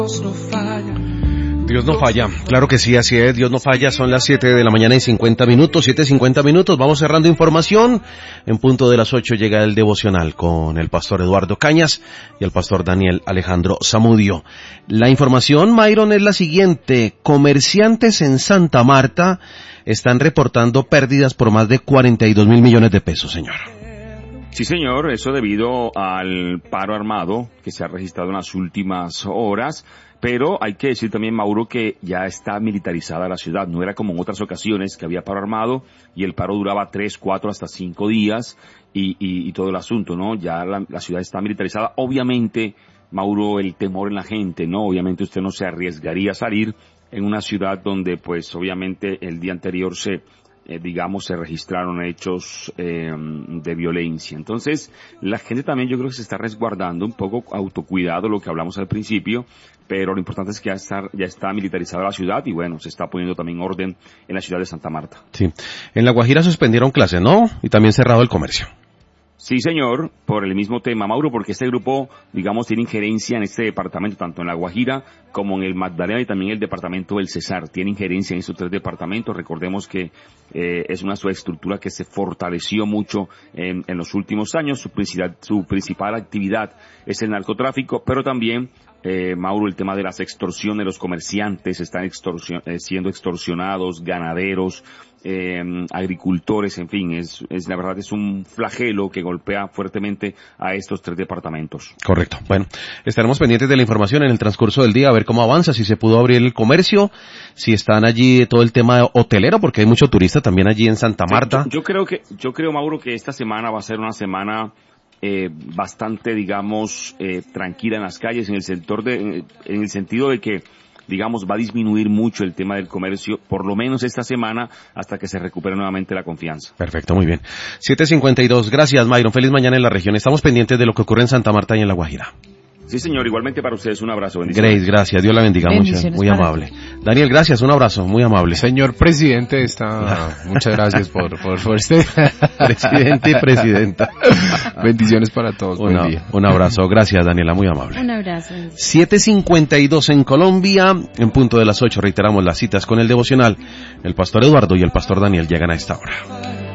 Dios no falla, claro que sí, así es, Dios no falla, son las 7 de la mañana y 50 minutos, 7:50 minutos, vamos cerrando información, en punto de las 8 llega el devocional con el pastor Eduardo Cañas y el pastor Daniel Alejandro Zamudio. La información, Myron, es la siguiente: comerciantes en Santa Marta están reportando pérdidas por más de 42 mil millones de pesos, señor. Sí, señor, eso debido al paro armado que se ha registrado en las últimas horas. Pero hay que decir también, Mauro, que ya está militarizada la ciudad. No era como en otras ocasiones que había paro armado y el paro duraba 3, 4, hasta 5 días y todo el asunto, ¿no? Ya la ciudad está militarizada. Obviamente, Mauro, el temor en la gente, ¿no? Obviamente usted no se arriesgaría a salir en una ciudad donde, pues, obviamente el día anterior se registraron hechos de violencia. Entonces, la gente también yo creo que se está resguardando un poco, autocuidado, lo que hablamos al principio, pero lo importante es que ya está militarizada la ciudad y bueno, se está poniendo también orden en la ciudad de Santa Marta. Sí. En La Guajira suspendieron clases, ¿no? Y también cerrado el comercio. Sí, señor, por el mismo tema, Mauro, porque este grupo, digamos, tiene injerencia en este departamento, tanto en La Guajira como en el Magdalena y también el departamento del Cesar. Tiene injerencia en estos 3 departamentos. Recordemos que es una subestructura que se fortaleció mucho en los últimos años. Su principal actividad es el narcotráfico, pero también, Mauro, el tema de las extorsiones, los comerciantes están siendo extorsionados, ganaderos, agricultores, en fin, la verdad es un flagelo que golpea fuertemente a estos 3 departamentos. Correcto. Bueno, estaremos pendientes de la información en el transcurso del día, a ver cómo avanza, si se pudo abrir el comercio, si están allí todo el tema hotelero, porque hay mucho turista también allí en Santa Marta. Yo creo, Mauro, que esta semana va a ser una semana bastante, digamos, tranquila en las calles, en el sentido de que, digamos, va a disminuir mucho el tema del comercio, por lo menos esta semana, hasta que se recupere nuevamente la confianza. Perfecto, muy bien. 7:52, gracias, Myron, feliz mañana en la región. Estamos pendientes de lo que ocurre en Santa Marta y en La Guajira. Sí, señor, igualmente para ustedes, un abrazo. Bendiciones. Grace, gracias, Dios la bendiga mucho, muy amable. Daniel, gracias, un abrazo, muy amable. Señor presidente, muchas gracias por este. Presidente y presidenta. Bendiciones para todos. Buen día. Un abrazo, gracias, Daniela, muy amable. Un abrazo. 7:52 en Colombia, en punto de las 8, reiteramos las citas con el devocional. El pastor Eduardo y el pastor Daniel llegan a esta hora.